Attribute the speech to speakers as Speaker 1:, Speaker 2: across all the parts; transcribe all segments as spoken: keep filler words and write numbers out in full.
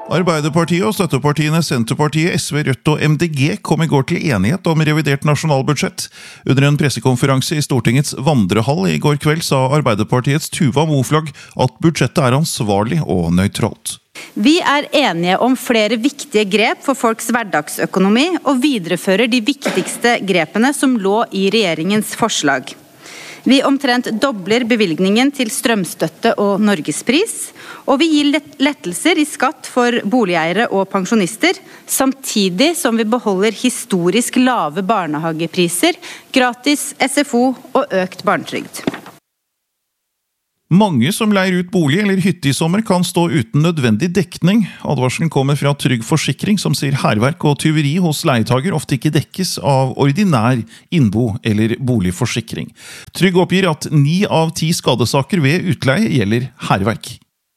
Speaker 1: Arbeiderpartiet og støttepartiene Senterpartiet, S V, Rødt og M D G kom i går til enighet om revidert nasjonalbudsjett. Under en pressekonferanse i Stortingets vandrehall i går kveld sa Arbeiderpartiets Tuva Moflag at budsjettet er ansvarlig og nøytralt.
Speaker 2: Vi er enige om flere viktige grep for folks hverdagsøkonomi og viderefører de viktigste grepene som lå i regjeringens forslag. Vi omtrent dobler bevilgningen til strømstøtte og Norgespris, og vi gir lettelser i skatt for boligeiere og pensjonister, samtidig som vi beholder historisk lave barnehagepriser, gratis S F O og økt barnetrygd.
Speaker 1: Mange som leier ut bolig eller hytte i sommer kan stå uten nødvendig dekning. Advarselen kommer fra Trygg Forsikring, som sier hærverk og tyveri hos leietager ofte ikke dekkes av ordinær innbo- eller boligforsikring. Trygg oppgir at ni av ti skadesaker ved utleie gjelder hærverk.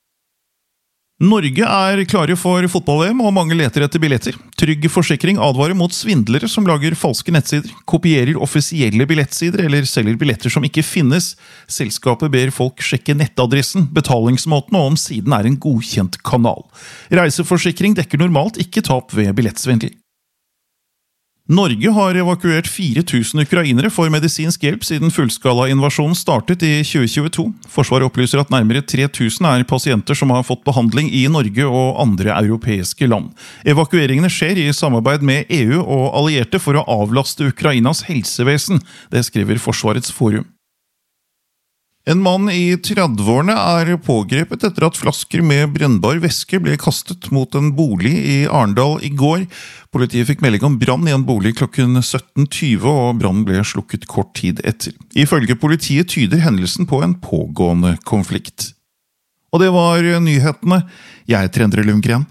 Speaker 1: Norge er klare for fotball-V M, og mange leter etter billetter. Trygg Forsikring advarer mot svindlere som lager falske nettsider, kopierer offisielle billettsider eller selger billetter som ikke finnes. Selskapet ber folk sjekke nettadressen, betalingsmåten og om siden er en godkjent kanal. Reiseforsikring dekker normalt ikke tap ved billettsvindel. Norge har evakuert fire tusen ukrainere for medisinsk hjelp siden fullskala-invasjonen startet i tjue tjueto. Forsvaret opplyser at nærmere tre tusen er pasienter som har fått behandling i Norge og andre europeiske land. Evakueringene skjer i samarbeid med E U og allierte for å avlaste Ukrainas helsevesen, det skriver Forsvarets forum. En mann i tredveårene er pågrepet etter at flasker med brennbar væske ble kastet mot en bolig i Arendal i går. Politiet fikk melding om brann i en bolig klokken sytten tyve, og brannen ble slukket kort tid etter. Ifølge politiet tyder hendelsen på en pågående konflikt. Og det var nyhetene. Jeg heter Endre Lundgren.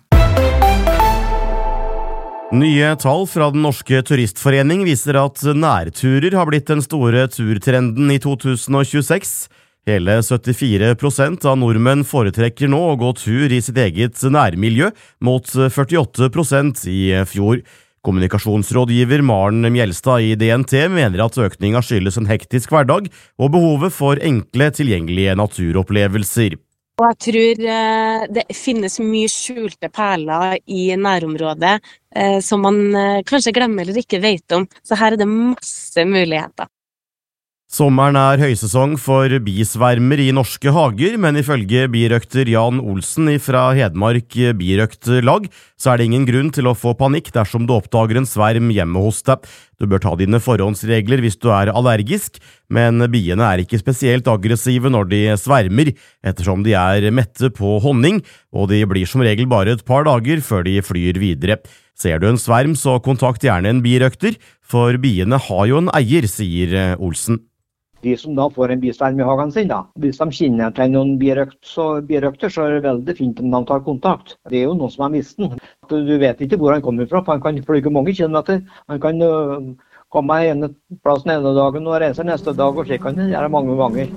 Speaker 3: Nye tall fra Den norske turistforening viser at nærturer har blitt den store turtrenden i to tusen tjueseks. Hele syttifire prosent av nordmenn foretrekker nå å gå tur i sitt eget nærmiljø, mot førtiåtte prosent i fjor. Kommunikasjonsrådgiver Maren Mjelstad i D N T mener at økningen skyldes en hektisk hverdag og behovet for enkle, tilgjengelige naturopplevelser.
Speaker 4: Og jeg tror eh, det finnes mye skjulte perler i nærområdet eh, som man eh, kanskje glemmer eller ikke vet om. Så her er det masse muligheter.
Speaker 3: Sommeren er høysesong for bisvermer i norske hager, men ifølge birøkter Jan Olsen fra Hedmark birøktlag, så er det ingen grunn til å få panikk dersom du oppdager en sverm hjemme hos deg. Du bør ta dine forhåndsregler hvis du er allergisk, men biene er ikke spesielt aggressive når de svermer, ettersom de er mette på honning, og de blir som regel bare et par dager før de flyr videre. Ser du en sverm, så kontakt gjerne en birøkter, for biene har jo en eier, sier Olsen.
Speaker 5: De som da får en bisverm i hagen sin, da. Hvis de kjenner til noen birøkt, så, birøkter, så er det veldig fint om de tar kontakt. Det er jo noen som har mistet den. Du vet ikke hvor han kommer fra, for han kan flyge mange kilometer. Han kan uh, komme ene plassen ene dagen og reise neste dag, og slik kan det gjøre mange ganger.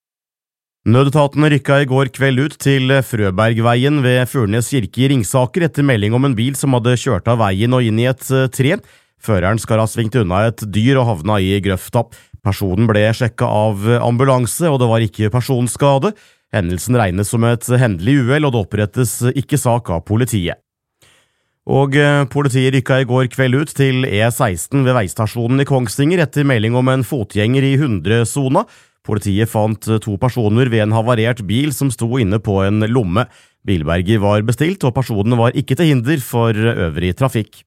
Speaker 3: Nødetatene rykka i går kveld ut til Frøbergveien ved Furnes kirke i Ringsaker etter melding om en bil som hadde kjørt av veien og inn i et tre. Føreren skal ha svingt unna et dyr og havna i grøfta. Personen ble sjekket av ambulanse, og det var ikke personskade. Hendelsen regnes som et hendelig uhell, og det opprettes ikke sak av politiet. Og politiet rykka i går kveld ut til E seksten ved veistasjonen i Kongsvinger etter melding om en fotgjenger i hundre-sona. Politiet fant to personer ved en havarert bil som sto inne på en lomme. Bilberger var bestilt, og personene var ikke til hinder for øvrig trafikk.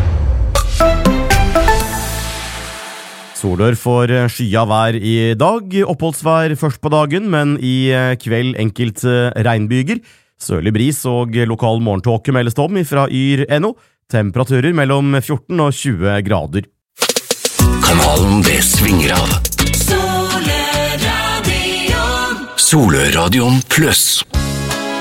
Speaker 3: Solør får skya vær i dag, oppholdsvær først på dagen, men i kveld enkelte regnbyger. Sørlig bris og lokal morgentåke meldes om fra yr punktum no. Temperaturer mellom fjorten og tjue grader.
Speaker 6: Kanalen det svinger av. Soløradion. Soløradion pluss.